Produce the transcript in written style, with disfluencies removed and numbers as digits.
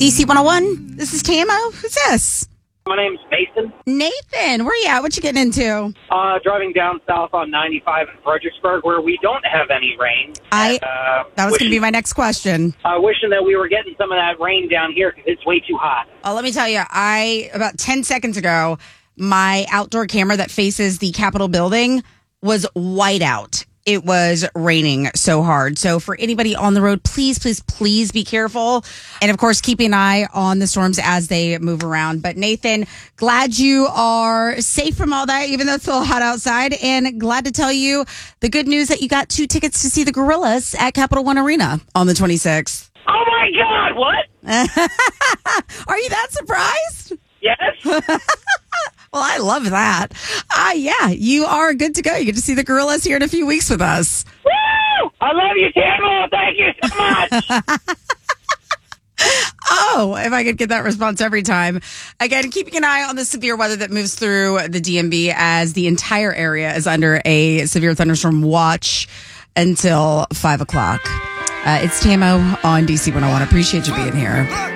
DC 101, this is Tamo. Who's this? My name's Mason. Nathan, where you at? What you getting into? Driving down south on 95 in Fredericksburg, where we don't have any rain. That was going to be my next question. Wishing that we were getting some of that rain down here because it's way too hot. Let me tell you, about 10 seconds ago, my outdoor camera that faces the Capitol building was white out. It was raining so hard. So for anybody on the road, please, please, please be careful. And of course, keep an eye on the storms as they move around. But Nathan, glad you are safe from all that, even though it's a little hot outside. And glad to tell you the good news that you got 2 tickets to see the Gorillas at Capital One Arena on the 26th. Oh my God, what? Are you that surprised? Yes. Well, I love that. Yeah, you are good to go. You get to see the Gorillas here in a few weeks with us. Woo! I love you, Tamo. Thank you so much. Oh, if I could get that response every time. Again, keeping an eye on the severe weather that moves through the DMV as the entire area is under a severe thunderstorm watch until 5 o'clock. It's Tamo on DC 101. Appreciate you being here.